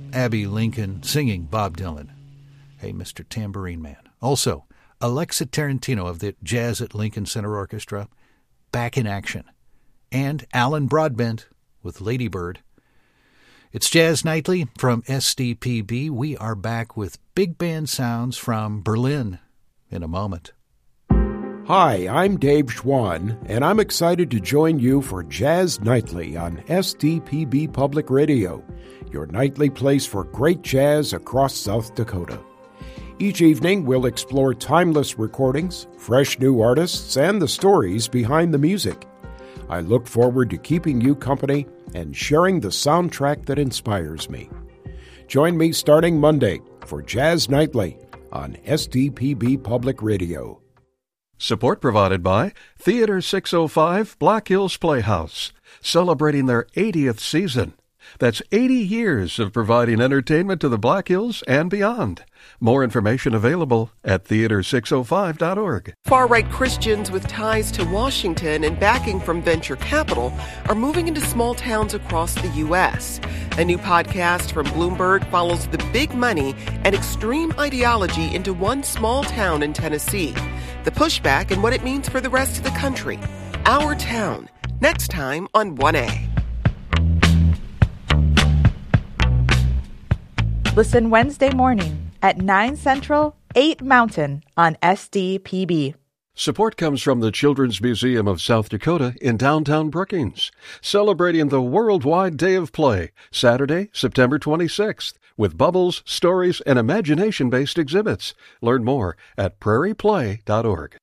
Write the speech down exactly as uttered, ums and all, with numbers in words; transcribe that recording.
Abby Lincoln singing Bob Dylan. Hey, Mister Tambourine Man. Also, Alexa Tarantino of the Jazz at Lincoln Center Orchestra, back in action. And Alan Broadbent with Lady Bird. It's Jazz Nightly from S D P B. We are back with big band sounds from Berlin in a moment. Hi, I'm Dave Schwann, and I'm excited to join you for Jazz Nightly on S D P B Public Radio, your nightly place for great jazz across South Dakota. Each evening, we'll explore timeless recordings, fresh new artists, and the stories behind the music. I look forward to keeping you company and sharing the soundtrack that inspires me. Join me starting Monday for Jazz Nightly on S D P B Public Radio. Support provided by Theater six oh five Black Hills Playhouse, celebrating their eightieth season. That's eighty years of providing entertainment to the Black Hills and beyond. More information available at theater six oh five dot org. Far-right Christians with ties to Washington and backing from venture capital are moving into small towns across the U S. A new podcast from Bloomberg follows the big money and extreme ideology into one small town in Tennessee. The pushback and what it means for the rest of the country. Our Town, next time on one A. Listen Wednesday morning at nine Central, eight Mountain on S D P B. Support comes from the Children's Museum of South Dakota in downtown Brookings, celebrating the Worldwide Day of Play, Saturday, September twenty-sixth, with bubbles, stories, and imagination-based exhibits. Learn more at prairie play dot org.